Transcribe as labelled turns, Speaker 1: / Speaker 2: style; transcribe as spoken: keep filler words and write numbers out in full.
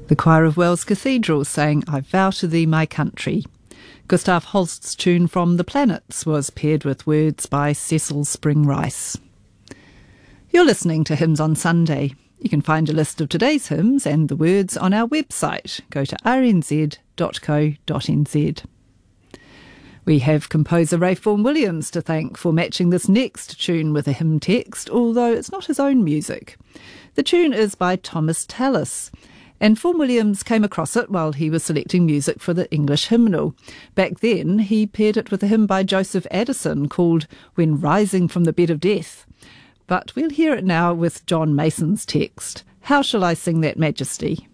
Speaker 1: The choir of Wells Cathedral sang I Vow to Thee My Country. Gustav Holst's tune from The Planets was paired with words by Cecil Spring Rice. You're listening to Hymns on Sunday. You can find a list of today's hymns and the words on our website. Go to r n z dot co dot n z. We have composer Ray Vaughan Williams to thank for matching this next tune with a hymn text, although it's not his own music. The tune is by Thomas Tallis, and Vaughan Williams came across it while he was selecting music for the English hymnal. Back then, he paired it with a hymn by Joseph Addison called When Rising from the Bed of Death. But we'll hear it now with John Mason's text, How Shall I Sing That Majesty?